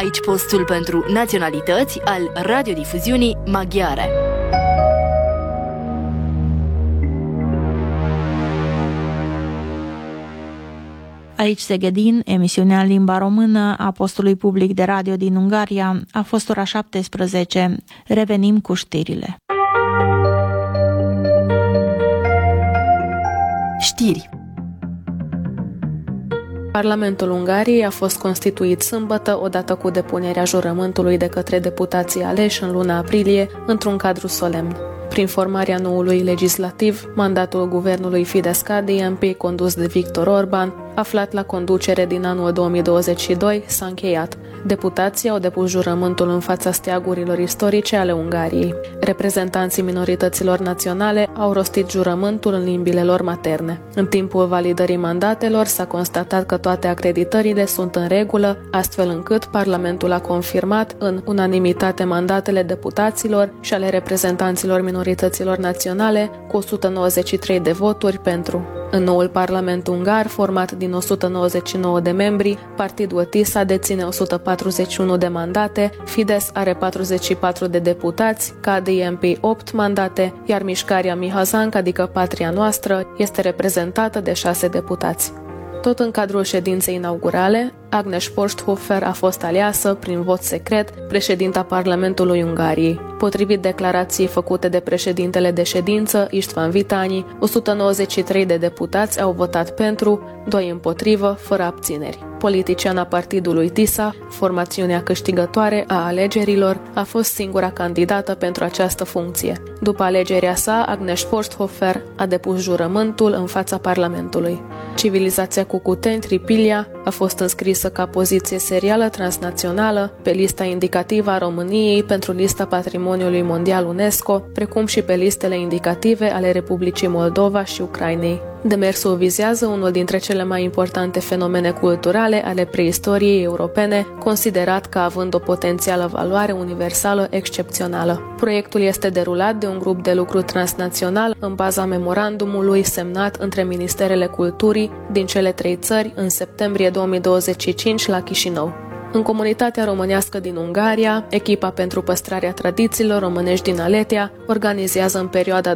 Aici postul pentru naționalități al radiodifuziunii maghiare. Aici Szegedin, emisiunea în limba română a postului public de radio din Ungaria, a fost ora 17. Revenim cu știrile. Știri. Parlamentul Ungariei a fost constituit sâmbătă, odată cu depunerea jurământului de către deputații aleși în luna aprilie, într-un cadru solemn. Prin formarea noului legislativ, mandatul guvernului Fidesz-KDNP, condus de Viktor Orbán, aflat la conducere din anul 2022, s-a încheiat. Deputații au depus jurământul în fața steagurilor istorice ale Ungariei. Reprezentanții minorităților naționale au rostit jurământul în limbile lor materne. În timpul validării mandatelor s-a constatat că toate acreditările sunt în regulă, astfel încât Parlamentul a confirmat în unanimitate mandatele deputaților și ale reprezentanților minorităților naționale cu 193 de voturi pentru. În noul Parlament ungar, format din 199 de membri, partidul TISA deține 141 de mandate, Fidesz are 44 de deputați, KDNP 8 mandate, iar mișcarea Mihazank, adică Patria Noastră, este reprezentată de 6 deputați. Tot în cadrul ședinței inaugurale, Agnes Posthofer a fost aleasă, prin vot secret, președinta Parlamentului Ungariei. Potrivit declarației făcute de președintele de ședință, István Vitányi, 193 de deputați au votat pentru, 2 împotrivă, fără abțineri. Politiciana partidului TISA, formațiunea câștigătoare a alegerilor, a fost singura candidată pentru această funcție. După alegerea sa, Agnes Posthofer a depus jurământul în fața Parlamentului. Civilizația Cucuteni, Tripilia, a fost înscrisă ca poziție serială transnațională pe lista indicativă a României pentru lista Patrimoniului Mondial UNESCO, precum și pe listele indicative ale Republicii Moldova și Ucrainei. Demersul vizează unul dintre cele mai importante fenomene culturale ale preistoriei europene, considerat ca având o potențială valoare universală excepțională. Proiectul este derulat de un grup de lucru transnațional în baza memorandumului semnat între Ministerele Culturii din cele 3 țări în septembrie 2025 la Chișinău. În comunitatea românească din Ungaria, echipa pentru păstrarea tradițiilor românești din Aletea organizează în perioada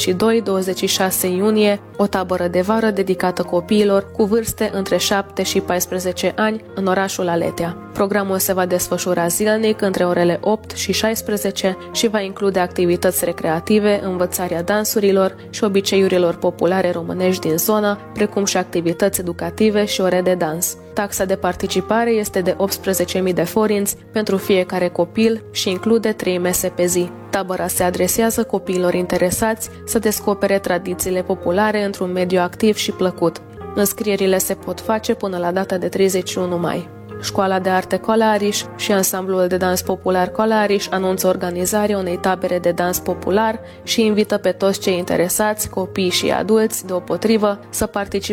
22-26 iunie o tabără de vară dedicată copiilor cu vârste între 7 și 14 ani în orașul Aletea. Programul se va desfășura zilnic între orele 8 și 16 și va include activități recreative, învățarea dansurilor și obiceiurilor populare românești din zonă, precum și activități educative și ore de dans. Taxa de participare este de 18.000 de forinți pentru fiecare copil și include 3 mese pe zi. Tabăra se adresează copiilor interesați să descopere tradițiile populare într-un mediu activ și plăcut. Înscrierile se pot face până la data de 31 mai. Școala de Arte Colariș și ansamblul de dans popular Colariș anunță organizarea unei tabere de dans popular și invită pe toți cei interesați, copii și adulți, deopotrivă, să participe